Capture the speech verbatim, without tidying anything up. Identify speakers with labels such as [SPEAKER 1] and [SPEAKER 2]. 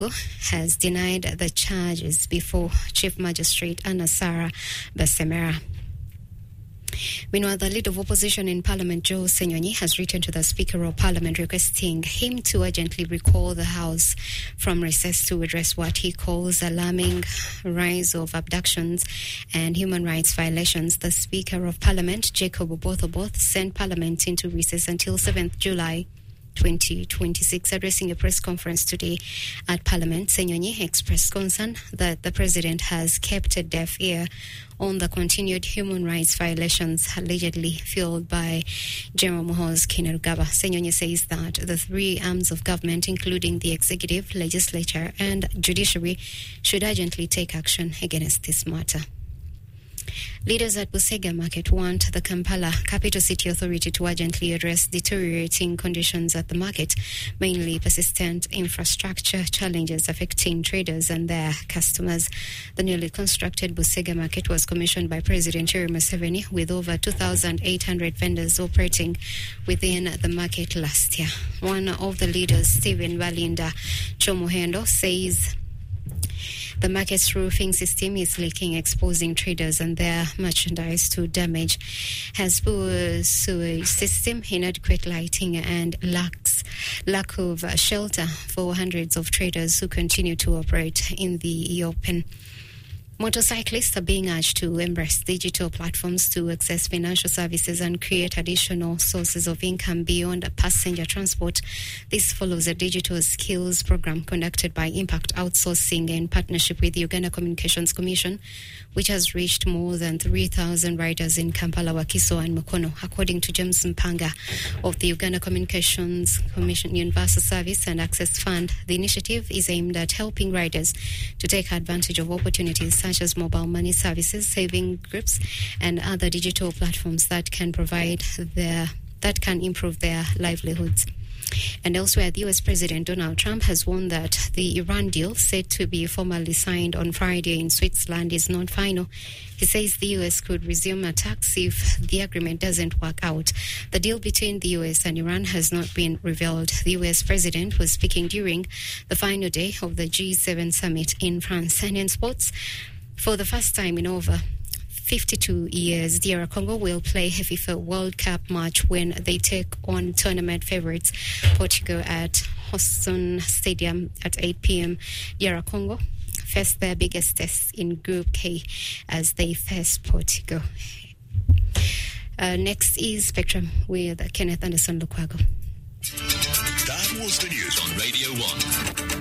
[SPEAKER 1] has denied the charges before Chief Magistrate Anna Sarah Basemera. Meanwhile, the leader of opposition in Parliament, Joe Senyonyi, has written to the Speaker of Parliament requesting him to urgently recall the House from recess to address what he calls alarming rise of abductions and human rights violations. The Speaker of Parliament, Jacob Oboth-Oboth, sent Parliament into recess until seventh of July twenty twenty-six. Addressing a press conference today at Parliament, Senyonyi expressed concern that the President has kept a deaf ear on the continued human rights violations allegedly fueled by General Muhoozi Kainerugaba. Senyonyi says that the three arms of government, including the executive, legislature, and judiciary, should urgently take action against this matter. Leaders at Busega Market want the Kampala Capital City Authority to urgently address deteriorating conditions at the market, mainly persistent infrastructure challenges affecting traders and their customers. The newly constructed Busega Market was commissioned by President Yoweri Museveni, with over two thousand eight hundred vendors operating within the market last year. One of the leaders, Stephen Balinda Chomuhendo, says the market's roofing system is leaking, exposing traders and their merchandise to damage. Has poor sewage system, inadequate lighting, and lacks lack of shelter for hundreds of traders who continue to operate in the open. Motorcyclists are being urged to embrace digital platforms to access financial services and create additional sources of income beyond passenger transport. This follows a digital skills program conducted by Impact Outsourcing in partnership with the Uganda Communications Commission, which has reached more than three thousand riders in Kampala, Wakiso, and Mukono. According to James Mpanga of the Uganda Communications Commission Universal Service and Access Fund, the initiative is aimed at helping riders to take advantage of opportunities such as mobile money services, saving groups, and other digital platforms that can provide their that can improve their livelihoods. And elsewhere, the U S President Donald Trump has warned that the Iran deal, set to be formally signed on Friday in Switzerland, is not final. He says the U S could resume attacks if the agreement doesn't work out. The deal between the U S and Iran has not been revealed. The U S President was speaking during the final day of the G seven summit in France. And in sports, for the first time in over fifty-two years, D R Congo will play a FIFA World Cup match when they take on tournament favorites Portugal at Houston Stadium at eight p.m. D R Congo face their biggest test in Group K as they face Portugal. Uh, next is Spectrum with Kenneth Anderson Lukwago.
[SPEAKER 2] That was the news on Radio one.